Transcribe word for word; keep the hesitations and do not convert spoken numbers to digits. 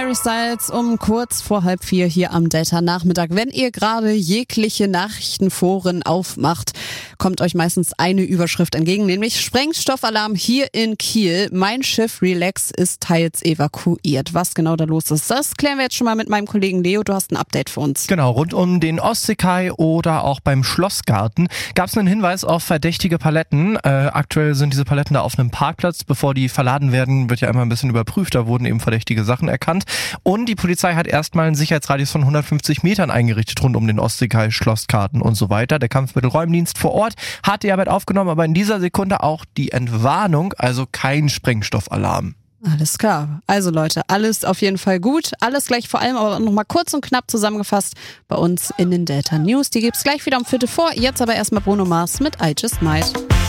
Harry Styles um kurz vor halb vier hier am Delta-Nachmittag. Wenn ihr gerade jegliche Nachrichtenforen aufmacht, kommt euch meistens eine Überschrift entgegen, nämlich Sprengstoffalarm hier in Kiel. Mein Schiff Relax ist teils evakuiert. Was genau da los ist, das klären wir jetzt schon mal mit meinem Kollegen Leo. Du hast ein Update für uns. Genau, rund um den Ostseekai oder auch beim Schlossgarten gab es einen Hinweis auf verdächtige Paletten. Äh, aktuell sind diese Paletten da auf einem Parkplatz. Bevor die verladen werden, wird ja immer ein bisschen überprüft. Da wurden eben verdächtige Sachen erkannt. Und die Polizei hat erstmal einen Sicherheitsradius von hundertfünfzig Metern eingerichtet rund um den Ostseekai, Schlossgarten und so weiter. Der Kampfmittelräumdienst vor Ort hat die Arbeit aufgenommen, aber in dieser Sekunde auch die Entwarnung, also kein Sprengstoffalarm. Alles klar. Also Leute, alles auf jeden Fall gut. Alles gleich, vor allem aber nochmal kurz und knapp zusammengefasst bei uns in den Delta News. Die gibt's gleich wieder um Viertel vor. Jetzt aber erstmal Bruno Mars mit I Just Might.